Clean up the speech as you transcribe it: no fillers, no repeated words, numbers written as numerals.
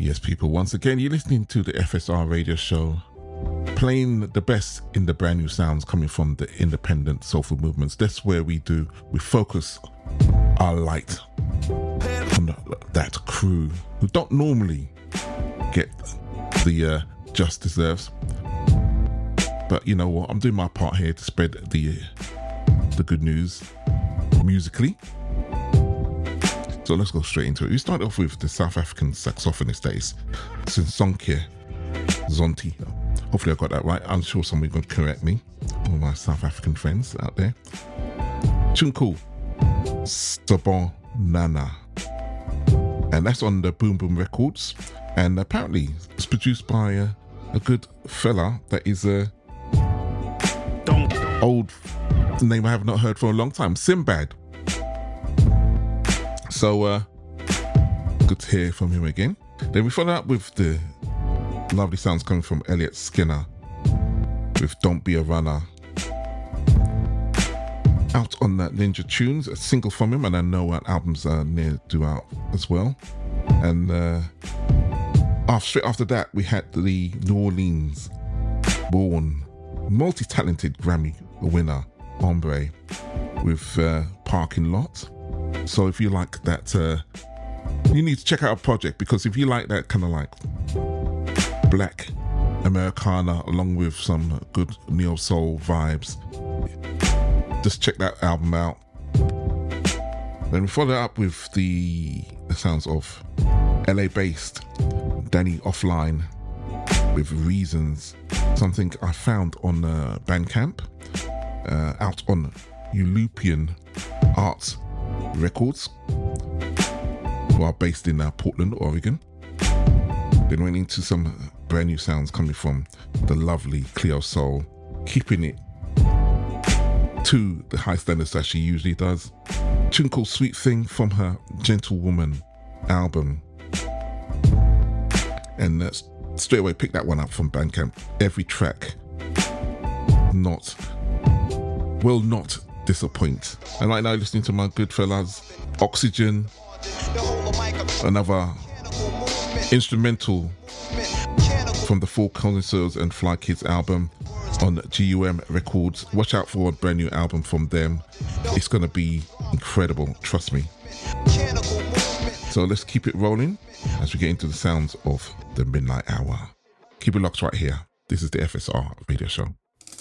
Yes, people, once again, you're listening to the FSR radio show, playing the best in the brand new sounds coming from the independent soulful movements. That's where we focus our light on that crew who don't normally get the just deserves. But you know what? I'm doing my part here to spread the good news musically. So let's go straight into it. We start off with the South African saxophonist that is Sisonke Zonti. Hopefully I got that right. I'm sure somebody going to correct me. All my South African friends out there. Tune called Sabon Nana. And that's on the Boom Boom Records. And apparently it's produced by a good fella that is a old name I have not heard for a long time, Simbad. So good to hear from him again. Then we follow up with the lovely sounds coming from Elliot Skinner with Don't Be a Runner. Out on that Ninja Tunes, a single from him, and I know that albums are near due out as well. And straight after that, we had the New Orleans born, multi-talented Grammy winner, Ombre, with Parking Lot. So if you like that, you need to check out a project, because if you like that kind of like black Americana along with some good neo soul vibes, just check that album out. Then we follow up with the sounds of LA based Danny Offline with Reasons, something I found on Bandcamp, out on Ulupian Arts Records, who are based in Portland, Oregon. Then went into some brand new sounds coming from the lovely Cleo Soul, keeping it to the high standards that she usually does. Tune called Sweet Thing from her Gentlewoman album. And straight away pick that one up from Bandcamp. Every track will not disappoint. And right now listening to my good fellas Oxygen, another instrumental from the Four Connoisseurs and Fly Kids album on GUM Records. Watch out for a brand new album from them. It's going to be incredible, trust me. So let's keep it rolling as we get into the sounds of the midnight hour. Keep it locked right here. This is the FSR radio show.